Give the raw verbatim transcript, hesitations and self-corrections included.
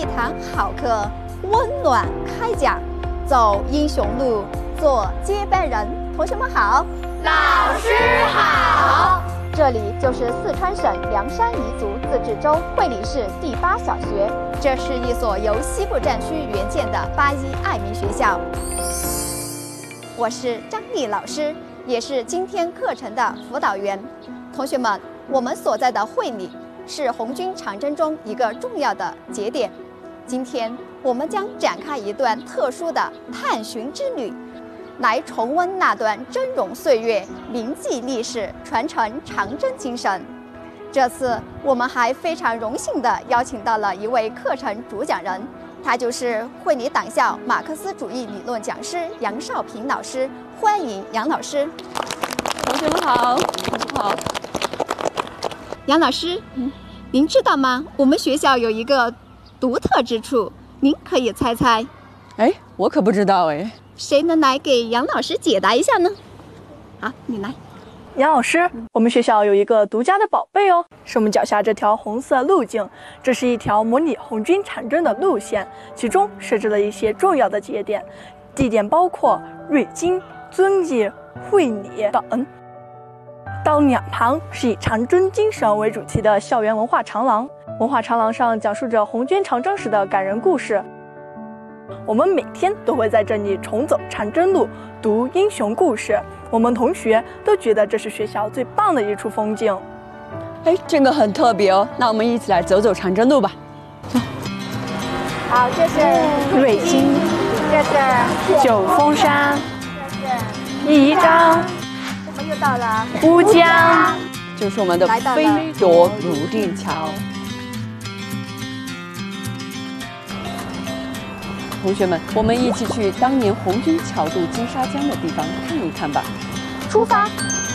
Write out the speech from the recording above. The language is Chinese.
堂好课，温暖开讲，走英雄路，做接班人。同学们好， 老师好。 这里就是四川省凉山彝族自治州会理市第八小学，这是一所由西部战区援建的八一爱民学校。我是张丽老师，也是今天课程的辅导员。同学们，我们所在的会理是红军长征中一个重要的节点。今天我们将展开一段特殊的探寻之旅，来重温那段峥嵘岁月，铭记历史，传承长征精神。这次我们还非常荣幸地邀请到了一位课程主讲人，他就是会理党校马克思主义理论讲师杨少平老师。欢迎杨老师。 同学们好，同学们好。 杨老师，嗯，您知道吗？我们学校有一个独特之处，您可以猜猜。 哎，我可不知道哎。 谁能来给杨老师解答一下呢？好，你来。 杨老师，我们学校有一个独家的宝贝哦，是我们脚下这条红色路径。这是一条模拟红军长征的路线，其中设置了一些重要的节点，地点包括瑞金、遵义、会理等。道路两旁是以长征精神为主题的校园文化长廊，文化长廊上讲述着红军长征时的感人故事。我们每天都会在这里重走长征路，读英雄故事。我们同学都觉得这是学校最棒的一处风景。 哎，这个很特别哦，那我们一起来走走长征路吧。走。 好，这是瑞金， 这是九峰山， 这是宜章， 我们又到了乌江， 就是我们的飞夺泸定桥。同学们，我们一起去当年红军桥渡金沙江的地方看一看吧。 出发。